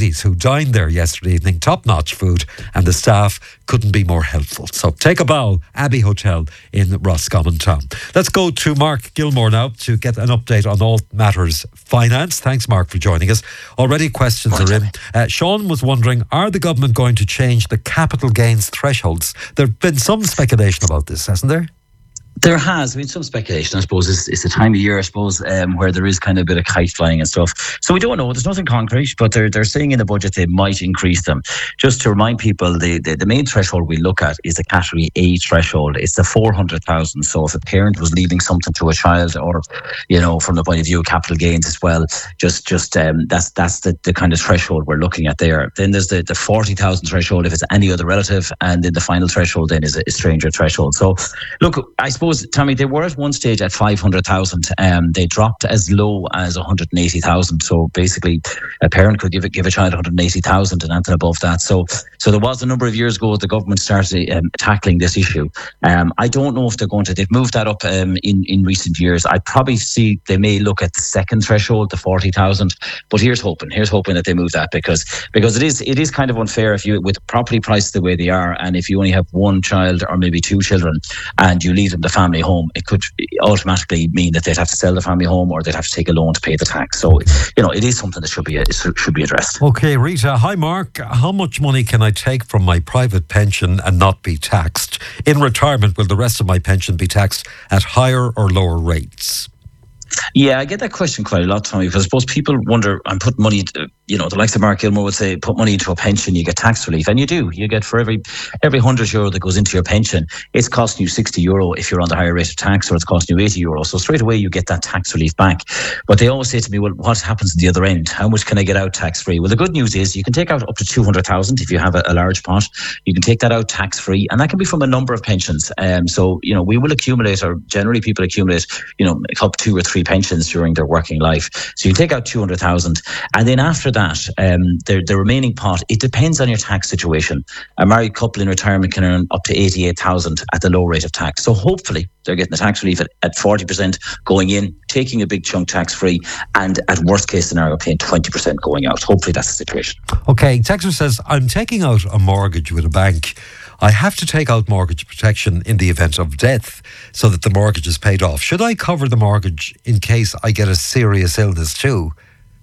ladies who dined there yesterday evening. Top-notch food, and the staff couldn't be more helpful. So take a bow, Abbey Hotel in Roscommon Town. Let's go to Mark Gilmore now to get an update on all matters finance. Thanks, Mark, for joining us. Already questions are in. Sean was wondering, are the government going to change the capital gains thresholds? There have been some speculation about this, hasn't there? There has been some speculation, I suppose. It's the time of year, I suppose, where there is kind of a bit of kite flying and stuff. So we don't know. There's nothing concrete, but they're saying in the budget they might increase them. Just to remind people, the main threshold we look at is the Category A threshold. It's the 400,000. So if a parent was leaving something to a child, or, you know, from the point of view of capital gains as well, that's the kind of threshold we're looking at there. Then there's the 40,000 threshold if it's any other relative, and then the final threshold then is a stranger threshold. So look, I suppose, Tommy, they were at one stage at 500,000. They dropped as low as 180,000. So basically, a parent could give a child 180,000 and anything above that. So there was a number of years ago the government started tackling this issue. I don't know if they're going to. They've moved that up in recent years. I probably see they may look at the second threshold, the 40,000. But here's hoping that they move that because it is kind of unfair if you, with property prices the way they are, and if you only have one child or maybe two children and you leave them the family home, it could automatically mean that they'd have to sell the family home or they'd have to take a loan to pay the tax. So, you know, it is something that should be addressed. Okay, Rita. Hi, Mark. How much money can I take from my private pension and not be taxed? In retirement, will the rest of my pension be taxed at higher or lower rates? Yeah, I get that question quite a lot, Tommy, because I suppose people wonder, I'm putting money, the likes of Mark Gilmore would say, put money into a pension, you get tax relief. And you do. You get, for every €100 that goes into your pension, it's costing you €60 if you're on the higher rate of tax, or it's costing you €80. So straight away you get that tax relief back. But they always say to me, well, what happens at the other end? How much can I get out tax-free? Well, the good news is you can take out up to 200,000 if you have a large pot. You can take that out tax-free, and that can be from a number of pensions. So, we will accumulate, or generally people accumulate, up 2 or 3 pensions during their working life. So you take out 200,000, and then after that, the remaining pot, it depends on your tax situation. A married couple in retirement can earn up to 88,000 at the low rate of tax. So hopefully they're getting the tax relief at 40% going in, taking a big chunk tax free, and at worst case scenario paying 20% going out. Hopefully that's the situation. Okay, Texter says, I'm taking out a mortgage with a bank. I have to take out mortgage protection in the event of death so that the mortgage is paid off. Should I cover the mortgage in case I get a serious illness too?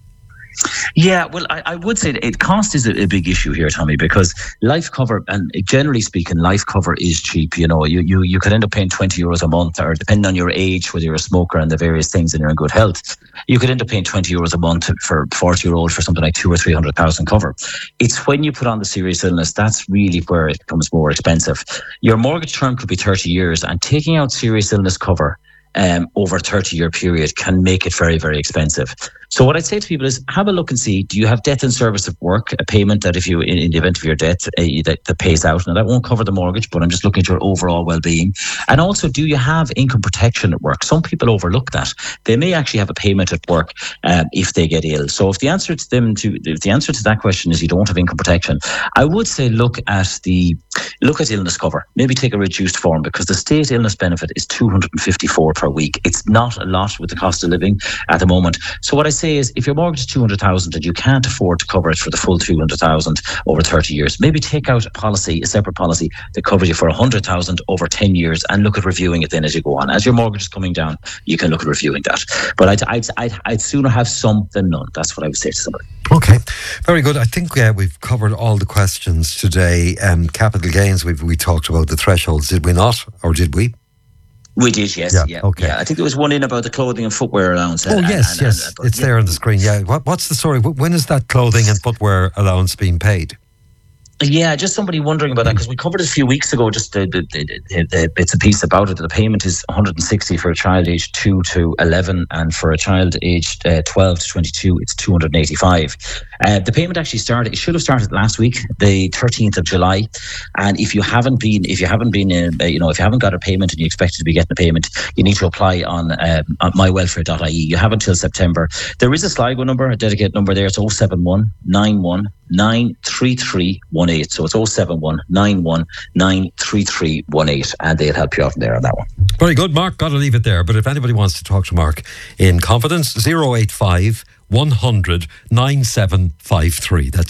Yeah, well, I would say that cost is a big issue here, Tommy, because life cover, and generally speaking, life cover is cheap. You could end up paying €20 a month, or depending on your age, whether you're a smoker and the various things and you're in good health, you could end up paying €20 a month for a 40-year-old for something like 200,000 or 300,000 cover. It's when you put on the serious illness, that's really where it becomes more expensive. Your mortgage term could be 30 years, and taking out serious illness cover over a 30-year period can make it very, very expensive. So what I'd say to people is have a look and see, do you have death in service of work, a payment that if you, in the event of your death, that pays out? Now that won't cover the mortgage, but I'm just looking at your overall well-being. And also, do you have income protection at work? Some people overlook that. They may actually have a payment at work if they get ill. So if the answer to that question is you don't have income protection, I would say look at illness cover. Maybe take a reduced form, because the state illness benefit is $254 per week. It's not a lot with the cost of living at the moment. So what I say is, if your mortgage is 200,000 and you can't afford to cover it for the full 200,000 over 30 years, maybe take out a separate policy that covers you for 100,000 over 10 years, and look at reviewing it then as you go on. As your mortgage is coming down, you can look at reviewing that. But I'd sooner have some than none. That's what I would say to somebody. Okay, very good. I think we've covered all the questions today. Capital gains, we talked about the thresholds, did we not? Or did we? We did, yes. Yeah. Okay. Yeah, I think there was one in about the clothing and footwear allowance. Yes. It's there on the screen. Yeah. What's the story? When is that clothing and footwear allowance being paid? Yeah, just somebody wondering about that, because we covered it a few weeks ago, just the bits and pieces about it. The payment is 160 for a child aged 2 to 11, and for a child aged 12 to 22, it's 285. The payment actually should have started last week, the 13th of July. And if you haven't got a payment and you expect to be getting a payment, you need to apply on mywelfare.ie. You have until September. There is a Sligo number, a dedicated number there. It's 071 91 93318. So it's 071 91 93318, and they'll help you out from there on that one. Very good, Mark. Got to leave it there. But if anybody wants to talk to Mark in confidence, 085 100 9753. That's